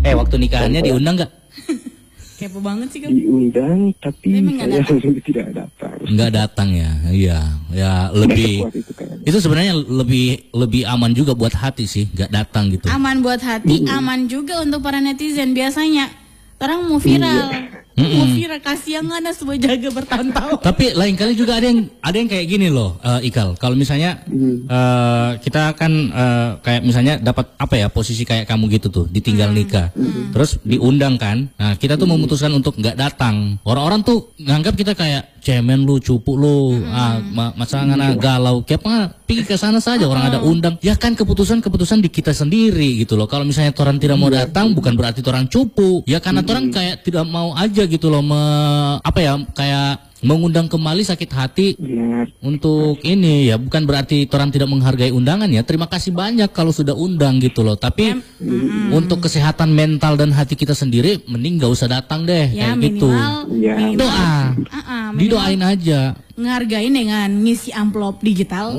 Waktu nikahannya diundang nggak? Kepo banget sih kan. Diundang tapi saya tidak datang. Nggak datang ya, iya. Ya lebih. Itu sebenarnya lebih aman juga buat hati sih, nggak datang gitu. Aman buat hati, aman juga untuk para netizen. Biasanya orang mau viral, mau viral kasihan nggak ada sebuah jaga bertahun-tahun. Tapi lain kali juga ada yang kayak gini loh, Ikal. Kalau misalnya kita kan kayak misalnya dapat apa ya posisi kayak kamu gitu tuh, ditinggal nikah, terus diundang kan. Nah kita tuh memutuskan untuk nggak datang. Orang-orang tuh nganggap kita kayak cemen lu, cupu lu, masa ngana galau. Kayak pergi ke sana saja orang ada undang. Ya kan keputusan di kita sendiri gitu loh. Kalau misalnya orang tidak mau datang, bukan berarti orang cupu. Ya karena orang kayak tidak mau aja gitu loh, kayak mengundang kembali sakit hati untuk ini ya, bukan berarti orang tidak menghargai undangan ya. Terima kasih banyak kalau sudah undang gitu loh. Tapi untuk kesehatan mental dan hati kita sendiri, mending gak usah datang deh ya, kayak gitu. Doa, didoain aja. Ngehargain dengan ngisi amplop digital.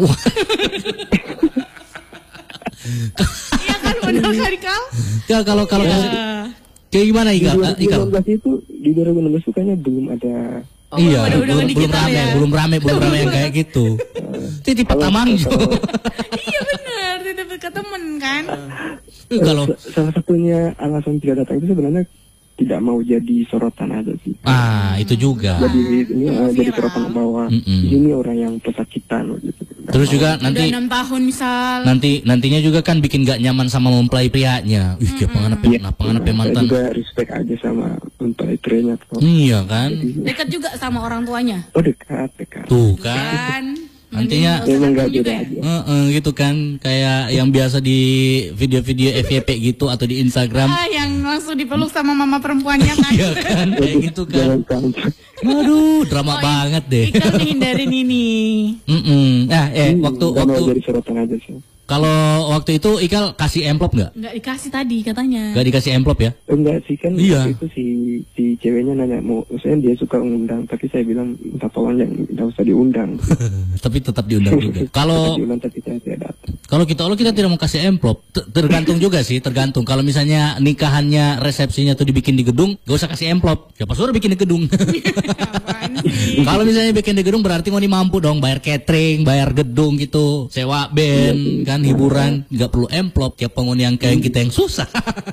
Iya kan benar kali kau? Ya kalau kayak gimana Ikal? Di 2016 itu kayaknya belum ada. Iya, belum rame yang kayak gitu. Titip pertamang jo. Iya benar, titip ke temen kan. Kalau salah satunya alasan tidak datang itu sebenarnya tidak mau jadi sorotan aja sih. Itu juga. Jadi sorotan bahwa ini orang yang pesakitan gitu. Terus juga nanti udah 6 tahun misal. Nantinya juga kan bikin gak nyaman sama mempelai prianya. Kayak penganap mantan. Juga respect aja sama mempelai prianya tuh. Iya kan? Dekat juga sama orang tuanya. Oh dekat. Tuh kan. Nantinya juga ya? Gitu kan, kayak yang biasa di video-video FYP gitu atau di Instagram. Yang langsung dipeluk sama mama perempuannya kan. Iya kan, kayak gitu kan. Aduh, drama banget deh. Ikal dihindarin ini. Waktu jadi sorotan aja sih. Kalau waktu itu Ikal kasih amplop nggak? Nggak dikasih tadi katanya. Nggak dikasih amplop ya? Enggak sih kan. Iya. Itu si ceweknya nanya maksudnya dia suka undang, tapi saya bilang minta tolong nggak usah diundang. Tapi tetap diundang juga. Kalau kita tidak mau kasih amplop, tergantung juga sih, tergantung. Kalau misalnya nikahannya, resepsinya tuh dibikin di gedung, gak usah kasih amplop. Siapa suruh bikin di gedung? Kalau misalnya bikin di gedung berarti ngoni mampu dong bayar catering, bayar gedung gitu, sewa band, kan hiburan, nggak perlu amplop. Kayak penghuni yang kayak kita yang susah.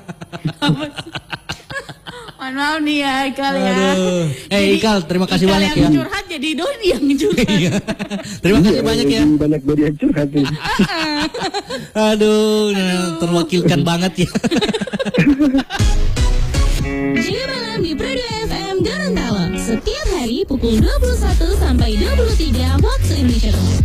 Maaf nih ya Ikal ya. Ikal, terima kasih banyak ya. Yang curhat jadi Doni yang curhat. Terima kasih banyak ya. Banyak Doni yang curhat. Aduh, terwakilkan banget ya. Jadi malam di Prado FM Gorontalo setiap hari pukul 21 sampai 23 waktu Indonesia Tengah.